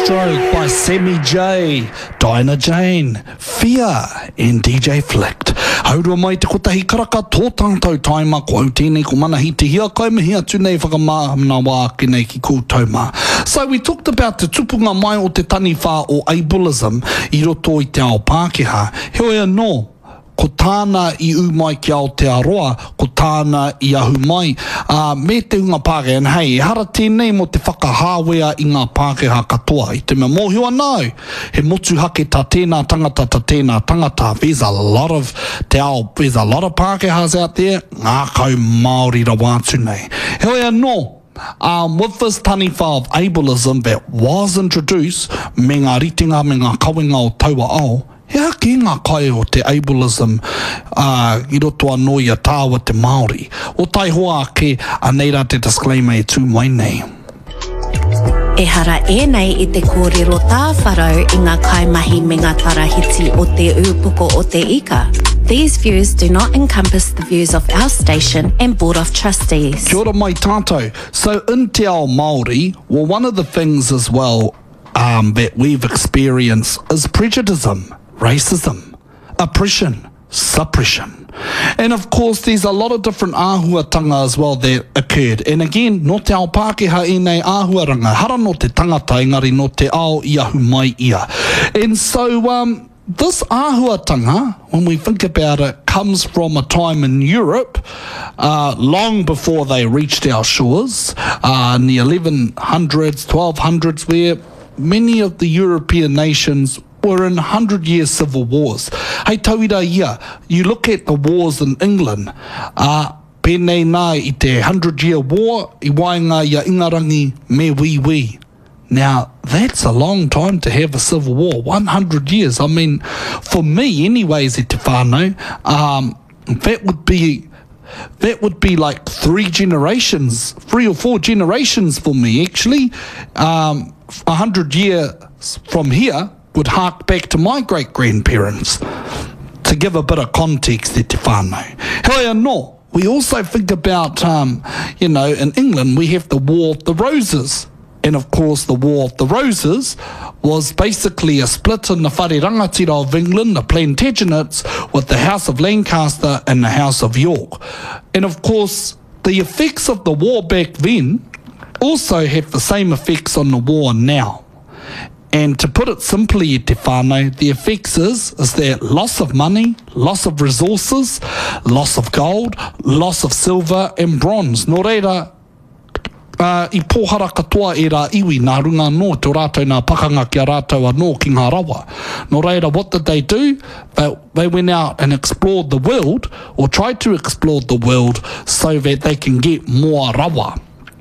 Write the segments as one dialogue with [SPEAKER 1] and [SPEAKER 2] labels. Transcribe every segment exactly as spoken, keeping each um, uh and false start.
[SPEAKER 1] Stroke by Sammy J, Dinah Jane, Fear, and D J Flicked. Haurua mai te kotahi karaka tō tātou taima ko au tēnei ko manahi te hia kai mihi atu nei whakamāhana wā ki nei ki kūtauma. So we talked about te tupunga mai o te taniwha o ableism I roto I te ao Pākehā. Heoi anō, ko tāna I u mai ki Aotearoa, ko tāna I ahu mai. Uh, me te unga Pākehā, and hei, e hara tēnei mo te whakahāwea I ngā Pākehā katoa. I te mea mōhio anau, he motu hake tā tēnā tangata tā tēnā tangata. There's a lot of te ao, there's a lot of Pākehās out there, ngā kau Māori rawātu nei. Heoi anō, Um, with this taniwha of ableism that was introduced, me ngā ritinga, me ngā kawenga o taua ao, hea ki ngā kai o te ableism uh, I roto anō I a tāua te Māori. O tai hoa ke aneira te disclaimer e tū mai nei.
[SPEAKER 2] E hara e nei I te kōrero tā wharau I ngā kaimahi me ngā tarahiti o te ūpuko o te ika. These views do not encompass the views of our station and Board of Trustees.
[SPEAKER 1] Kia ora mai tātou. So in te ao Māori, well, one of the things as well um, that we've experienced is prejudice, racism, oppression, suppression. And of course, there's a lot of different āhuatanga as well that occurred. And again, no te ao Pākehā I nei āhuaranga, hara no te tangata, engari no te ao I ahu mai ia. And so, um, this āhuatanga, when we think about it, comes from a time in Europe, uh, long before they reached our shores, uh, in the eleven hundreds, twelve hundreds, where many of the European nations were in hundred-year civil wars. Hei tauira ia, you look at the wars in England, uh, pēnei nā I te hundred-year war, I waenga ia ingarangi me wii. Now, that's a long time to have a civil war, one hundred years. I mean, for me anyways, e te whānau, um, that would be that would be like three generations, three or four generations for me, actually. Um, a hundred years from here would hark back to my great-grandparents, to give a bit of context e te whānau. Hoi anō, we also think about, um, you know, in England we have the War of the Roses. And of course, the War of the Roses was basically a split in the whare rangatira of England, the Plantagenets, with the House of Lancaster and the House of York. And of course, the effects of the war back then also have the same effects on the war now. And to put it simply, e te whānau, the effects is, is that loss of money, loss of resources, loss of gold, loss of silver and bronze. Nō reira, Uh, I pōhara katoa e rā iwi nā runga anō, tō rātou nā pakanga ki a rātou anō ki ngā rawa. Nō reira, what did they do? They, they went out and explored the world, or tried to explore the world, so that they can get more rawa.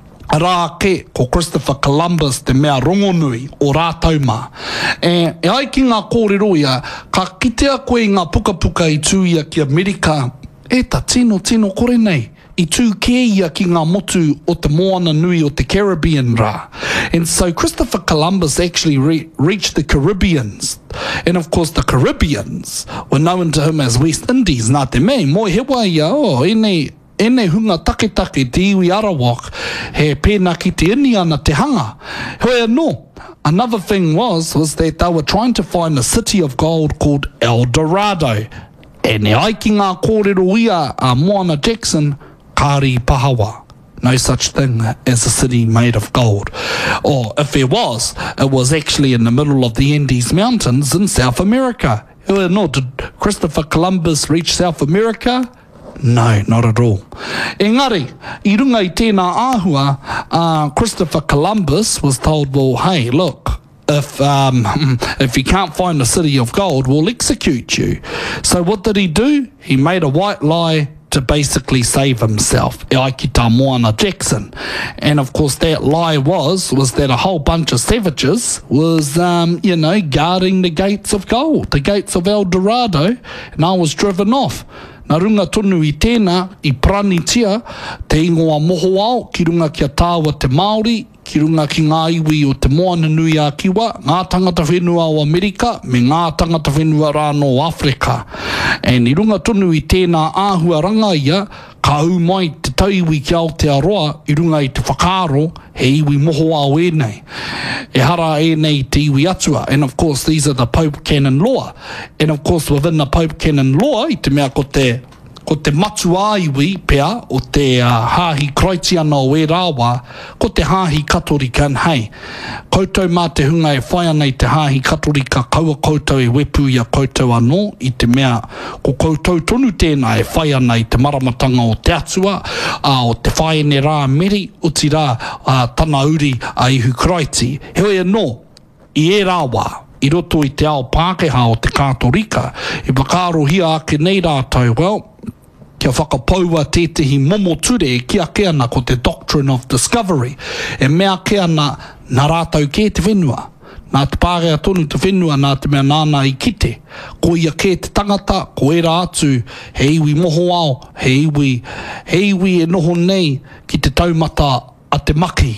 [SPEAKER 1] Rā ke, ko Christopher Columbus, te mea rongonui o rātou mā. E, e ai ki ngā kōrero ia, ka kitea koe ngā puka puka I tū ia ki Amerika, e ta tino tino kore nei. I tū kē ia ki ngā motu o te moana nui o te Caribbean rā. And so Christopher Columbus actually re reached the Caribbeans. And of course the Caribbeans were known to him as West Indies. Nā te mei, moi hewa ia, oh, ene, ene hunga take take te iwi Arawak, he pēnā ki te ini ana te hanga. Hoi anō, another thing was, was that they were trying to find a city of gold called El Dorado. E ne ai ki ngā kōrero ia a Moana Jackson, Kāri Pahawa. No such thing as a city made of gold. Or if there was, it was actually in the middle of the Andes Mountains in South America. No, did Christopher Columbus reach South America? No, not at all. Engari, I runga I tēnā āhua, uh, Christopher Columbus was told, well, hey, look, if um, if you can't find a city of gold, we'll execute you. So what did he do? He made a white lie to basically save himself, e ai ki tā Moana Jackson. And of course that lie was, was that a whole bunch of savages was, um, you know, guarding the gates of gold, the gates of El Dorado, and I was driven off. Nā runga tonu I tēnā, I pranitia, te ingoa moho ao, ki runga kia tāua te Māori, ki runga ki ngā iwi o te moana nui a kiwa, ngā tangata whenua o Amerika, me ngā tangata whenua rāno o Afrika. E ni runga tonu I tēnā āhua ranga ia, ka au mai te tauiwi ki Aotearoa, I runga I te whakaaro, he iwi moho ao e nei. e hara e nei te iwi atua. And of course, these are the Pope Canon Law. And of course, within the Pope Canon Law, i te mea ko te, ko te matua iwi pea o te uh, hāhi kroitiana o e rāwa, ko te hāhi katorika hei. Koutou mā te hunga e whai nei te hāhi katorika kaua koutou e wepu ia koutou anō, i te mea ko koutou tonu tēnā e whai nei te maramatanga o te atua, uh, o te whaene rā meri, uti rā uh, tana uri a ihu kroiti. Heoi anō, i e rāwa, i roto i te ao Pākehā o te katorika, i whakaaro hia ake nei rātou, well, kia whakapaua tētehi momo ture e kia ke ana ko te Doctrine of Discovery. E mea ke ana nā rātau ke te whenua. Nā te pārea tonu te whenua, nā te mea nāna i kite. Ko ia ke te tangata, ko era atu, he iwi moho ao, he iwi, he iwi e noho nei ki te taumata a te maki.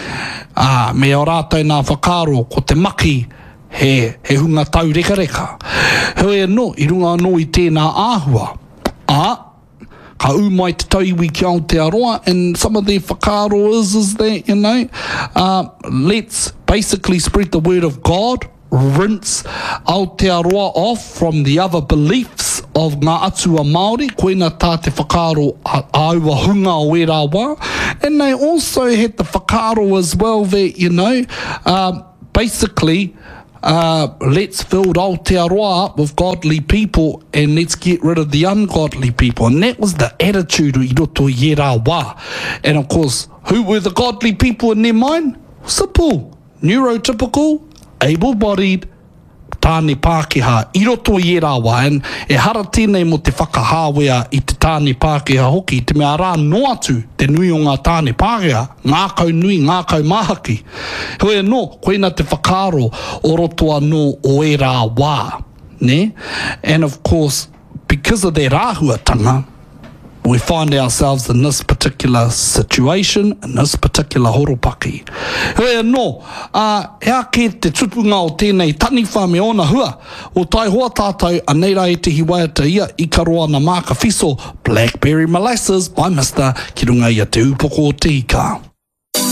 [SPEAKER 1] Ah, me o rātau nā whakaro, ko te maki, he, he hunga tau reka reka. Hoi anō, i runga anō i tēnā āhua. Ah, ka umai te tauiwi ki Aotearoa, and some of their whakaro is, is that, you know, uh, let's basically spread the word of God, rinse Aotearoa off from the other beliefs of ngā atua Māori, koina tā te whakaro a aua hunga o e rāwā, and they also had the whakaro as well that, you know, uh, basically, Uh, let's build Aotearoa up with godly people and let's get rid of the ungodly people. And that was the attitude i roto i e rāwā. And of course, who were the godly people in their mind? Simple, neurotypical, able-bodied, tāne Pākehā, i roto i e rāwā. And e hara tēnei mo te whakahāwea i te tāne Pākehā hoki, te mea rā no atu te nui o ngā tāne Pākehā, ngā kau nui, ngā kau mahaki. Hoi anō, koina te whakaro o roto anō o e rāwā, ne? And of course, because of their rāhuatanga, we find ourselves in this particular situation, in this particular horopaki. Hoi anō, uh, hea ke te tupunga o tēnei taniwha me ona hua, o tai hoa tātou a neira e te hiwaiata ia i karoa na māka whiso, Blackberry Molasses by Mister Ki runga ia te upoko o te ika.